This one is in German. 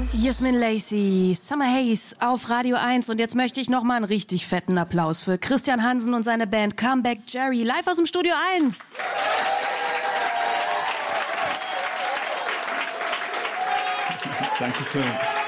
Yasmin Lacey, Summer Haze auf Radio 1 und jetzt möchte ich nochmal einen richtig fetten Applaus für Christian Hansen und seine Band Comeback Jerry, live aus dem Studio 1. Dankeschön.